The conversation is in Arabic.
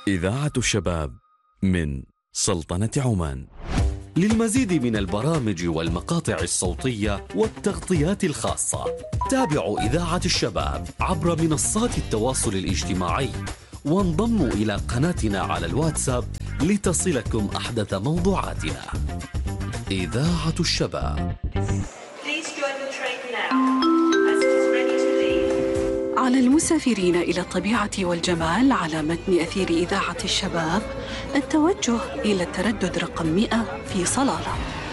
إذاعة الشباب من سلطنة عمان. للمزيد من البرامج والمقاطع الصوتية والتغطيات الخاصة تابعوا إذاعة الشباب عبر منصات التواصل الاجتماعي، وانضموا إلى قناتنا على الواتساب لتصلكم أحدث موضوعاتنا. إذاعة الشباب. على المسافرين إلى الطبيعة والجمال على متن أثير إذاعة الشباب التوجه إلى التردد رقم 100 في صلالة.